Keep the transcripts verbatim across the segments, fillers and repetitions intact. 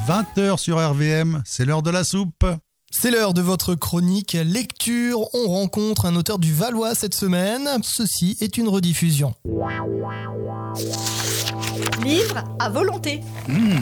vingt heures sur R V M, c'est l'heure de la soupe. C'est l'heure de votre chronique lecture. On rencontre un auteur du Valois cette semaine. Ceci est une rediffusion. Livre à volonté. Mmh.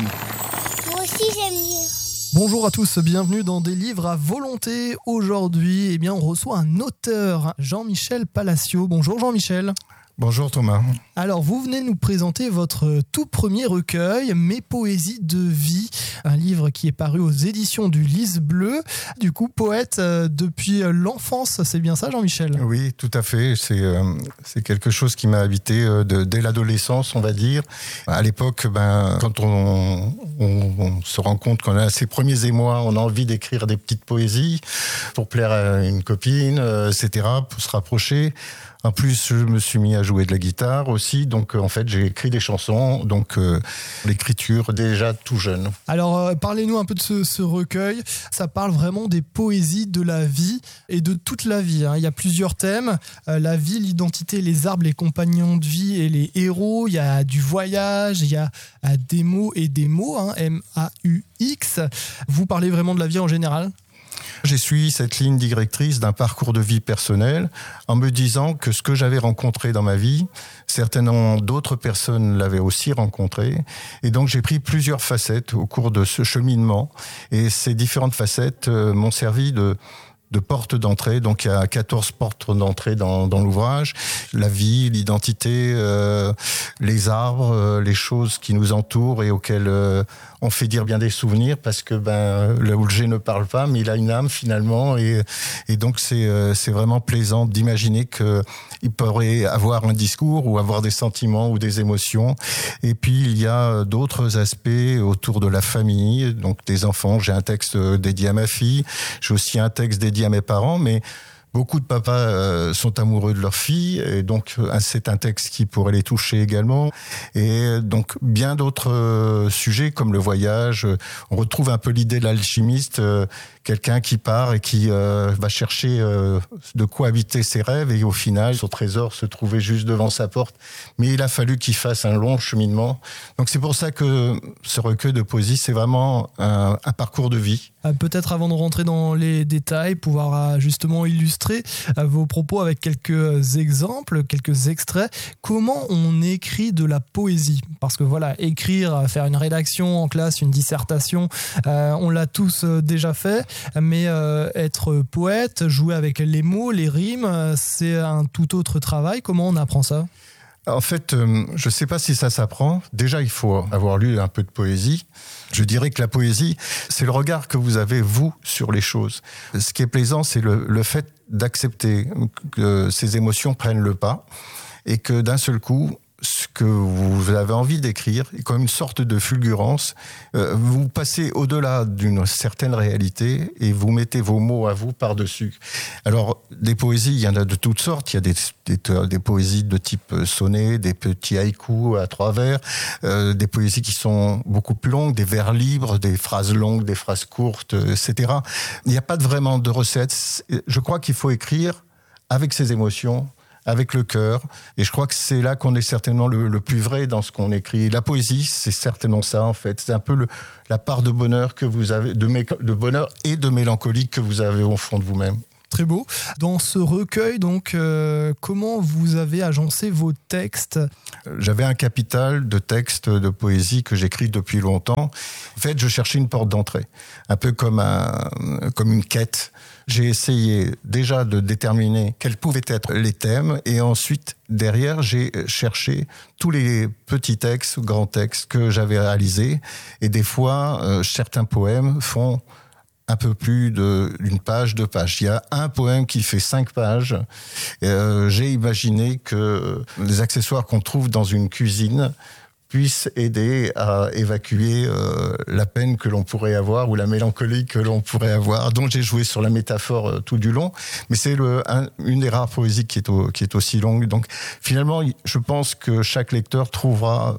Moi aussi j'aime lire. Bonjour à tous, bienvenue dans Des livres à volonté. Aujourd'hui, eh bien, on reçoit un auteur, Jean-Michel Palacio. Bonjour Jean-Michel. Bonjour Thomas. Alors, vous venez nous présenter votre tout premier recueil, Mes poésies de vie, un livre qui est paru aux éditions du Lys Bleu. Du coup, poète euh, depuis l'enfance, c'est bien ça Jean-Michel ? Oui, tout à fait. C'est, euh, c'est quelque chose qui m'a habité euh, de, dès l'adolescence, on va dire. À l'époque, ben, quand on, on, on se rend compte qu'on a ses premiers émois, on a envie d'écrire des petites poésies pour plaire à une copine, euh, et cetera, pour se rapprocher. En plus, je me suis mis à jouer de la guitare aussi, donc en fait, j'ai écrit des chansons, donc euh, l'écriture déjà tout jeune. Alors, euh, parlez-nous un peu de ce, ce recueil. Ça parle vraiment des poésies de la vie et de toute la vie, hein. Il y a plusieurs thèmes, euh, la vie, l'identité, les arbres, les compagnons de vie et les héros. Il y a du voyage, il y a euh, des mots et des mots, hein, M A U X. Vous parlez vraiment de la vie en général ? J'ai suivi cette ligne directrice d'un parcours de vie personnel en me disant que ce que j'avais rencontré dans ma vie, certainement d'autres personnes l'avaient aussi rencontré. Et donc j'ai pris plusieurs facettes au cours de ce cheminement. Et ces différentes facettes euh, m'ont servi de... de porte d'entrée, donc il y a quatorze portes d'entrée dans, dans l'ouvrage. La vie, l'identité, euh, les arbres, euh, les choses qui nous entourent et auxquelles euh, on fait dire bien des souvenirs, parce que ben le G ne parle pas, mais il a une âme finalement, et, et donc c'est, euh, c'est vraiment plaisant d'imaginer qu'il pourrait avoir un discours ou avoir des sentiments ou des émotions. Et puis il y a d'autres aspects autour de la famille, donc des enfants. J'ai un texte dédié à ma fille, j'ai aussi un texte dédié à mes parents, mais beaucoup de papas euh, sont amoureux de leur fille, et donc euh, c'est un texte qui pourrait les toucher également. Et donc bien d'autres euh, sujets comme le voyage. On retrouve un peu l'idée de l'alchimiste, euh, quelqu'un qui part et qui euh, va chercher euh, de quoi habiter ses rêves, et au final son trésor se trouvait juste devant sa porte. Mais il a fallu qu'il fasse un long cheminement. Donc c'est pour ça que ce recueil de poésie, c'est vraiment un, un parcours de vie. Peut-être avant de rentrer dans les détails, pouvoir justement illustrer vos propos avec quelques exemples, quelques extraits. Comment on écrit de la poésie ? Parce que voilà, écrire, faire une rédaction en classe, une dissertation, euh, on l'a tous déjà fait, mais euh, être poète, jouer avec les mots, les rimes, c'est un tout autre travail. Comment on apprend ça ? En fait, euh, je ne sais pas si ça s'apprend. Déjà, il faut avoir lu un peu de poésie. Je dirais que la poésie, c'est le regard que vous avez, vous, sur les choses. Ce qui est plaisant, c'est le, le fait d'accepter que ces émotions prennent le pas, et que d'un seul coup, ce que vous avez envie d'écrire est comme une sorte de fulgurance. Euh, vous passez au-delà d'une certaine réalité et vous mettez vos mots à vous par-dessus. Alors, des poésies, il y en a de toutes sortes. Il y a des, des, des poésies de type sonnet, des petits haïkus à trois vers, euh, des poésies qui sont beaucoup plus longues, des vers libres, des phrases longues, des phrases courtes, et cetera. Il n'y a pas de, vraiment de recette. Je crois qu'il faut écrire avec ses émotions, avec le cœur, et je crois que c'est là qu'on est certainement le, le plus vrai dans ce qu'on écrit. La poésie, c'est certainement ça en fait. C'est un peu le, la part de bonheur que vous avez, de, mé, de bonheur et de mélancolie que vous avez au fond de vous-même. Très beau. Dans ce recueil, donc, euh, comment vous avez agencé vos textes ? J'avais un capital de textes de poésie que j'écris depuis longtemps. En fait, je cherchais une porte d'entrée, un peu comme, un, comme une quête. J'ai essayé déjà de déterminer quels pouvaient être les thèmes, et ensuite, derrière, j'ai cherché tous les petits textes, grands textes que j'avais réalisés. Et des fois, euh, certains poèmes font un peu plus de, d'une page, deux pages. Il y a un poème qui fait cinq pages. Euh, j'ai imaginé que les accessoires qu'on trouve dans une cuisine puissent aider à évacuer euh, la peine que l'on pourrait avoir ou la mélancolie que l'on pourrait avoir. Donc j'ai joué sur la métaphore euh, tout du long, mais c'est le, un, une des rares poésies qui est, au, qui est aussi longue. Donc finalement, je pense que chaque lecteur trouvera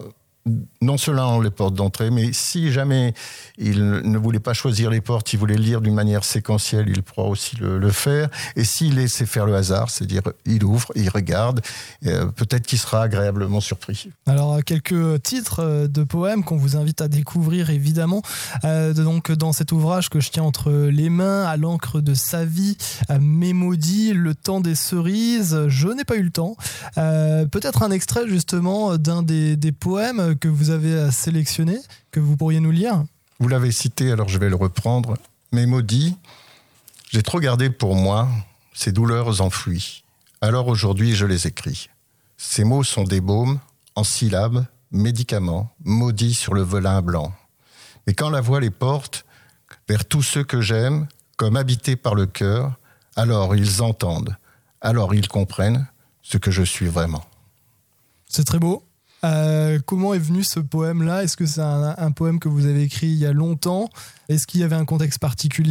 non seulement les portes d'entrée, mais si jamais il ne voulait pas choisir les portes, il voulait lire d'une manière séquentielle, il pourra aussi le, le faire. Et s'il laissait faire le hasard, c'est-à-dire il ouvre, il regarde, euh, peut-être qu'il sera agréablement surpris. Alors, quelques titres de poèmes qu'on vous invite à découvrir, évidemment. Euh, donc, dans cet ouvrage que je tiens entre les mains, à l'encre de sa vie, à Mes maudits, Le temps des cerises, Je n'ai pas eu le temps. Euh, peut-être un extrait, justement, d'un des, des poèmes que vous avez sélectionné, que vous pourriez nous lire. Vous l'avez cité, alors je vais le reprendre. Mes maudits, j'ai trop gardé pour moi ces douleurs enfouies. Alors aujourd'hui, je les écris. Ces mots sont des baumes, en syllabes, médicaments, maudits sur le velin blanc. Mais quand la voix les porte vers tous ceux que j'aime, comme habités par le cœur, alors ils entendent, alors ils comprennent ce que je suis vraiment. C'est très beau. Euh, comment est venu ce poème-là ? Est-ce que c'est un, un poème que vous avez écrit il y a longtemps ? Est-ce qu'il y avait un contexte particulier ?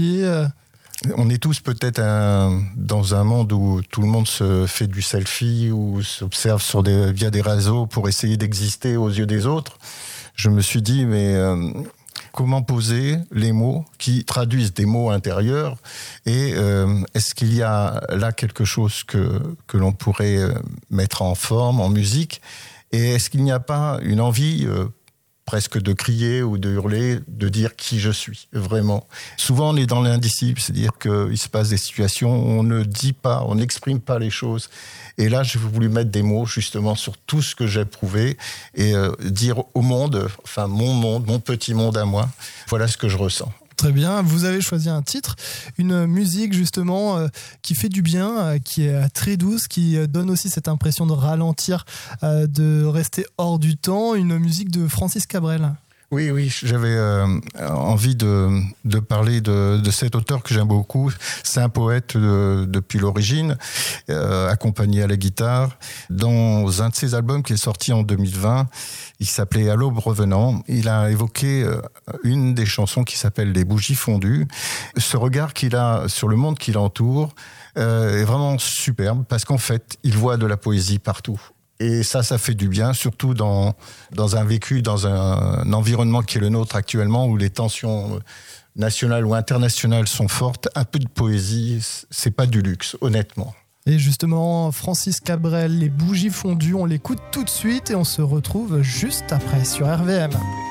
On est tous peut-être un, dans un monde où tout le monde se fait du selfie ou s'observe sur des, via des réseaux pour essayer d'exister aux yeux des autres. Je me suis dit, mais euh, comment poser les mots qui traduisent des mots intérieurs ? Et euh, est-ce qu'il y a là quelque chose que, que l'on pourrait mettre en forme, en musique ? Et est-ce qu'il n'y a pas une envie euh, presque de crier ou de hurler, de dire qui je suis, vraiment ? Souvent, on est dans l'indicible, c'est-à-dire qu'il se passe des situations où on ne dit pas, on n'exprime pas les choses. Et là, j'ai voulu mettre des mots justement sur tout ce que j'ai éprouvé et euh, dire au monde, enfin mon monde, mon petit monde à moi, voilà ce que je ressens. Très bien, vous avez choisi un titre, une musique justement euh, qui fait du bien, euh, qui est très douce, qui donne aussi cette impression de ralentir, euh, de rester hors du temps, une musique de Francis Cabrel. Oui, oui, j'avais euh, envie de, de parler de, de cet auteur que j'aime beaucoup. C'est un poète de, depuis l'origine, euh, accompagné à la guitare. Dans un de ses albums qui est sorti en deux mille vingt, il s'appelait À l'aube revenant. Il a évoqué euh, une des chansons qui s'appelle Les bougies fondues. Ce regard qu'il a sur le monde qui l'entoure euh, est vraiment superbe parce qu'en fait, il voit de la poésie partout. Et ça, ça fait du bien, surtout dans, dans un vécu, dans un, un environnement qui est le nôtre actuellement, où les tensions nationales ou internationales sont fortes. Un peu de poésie, c'est pas du luxe, honnêtement. Et justement, Francis Cabrel, Les bougies fondues, on l'écoute tout de suite et on se retrouve juste après sur R V M.